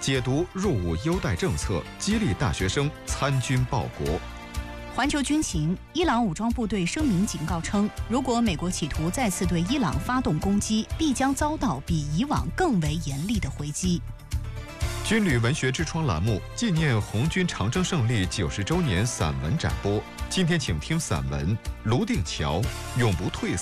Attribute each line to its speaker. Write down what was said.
Speaker 1: 解读入伍优待政策，激励大学生参军报国。
Speaker 2: 环球军情，伊朗武装部队声明警告称，如果美国企图再次对伊朗发动攻击，必将遭到比以往更为严厉的回击。
Speaker 1: 军旅文学之窗栏目纪念红军长征胜利90周年散文展播。今天请听散文《卢定桥永不褪色》。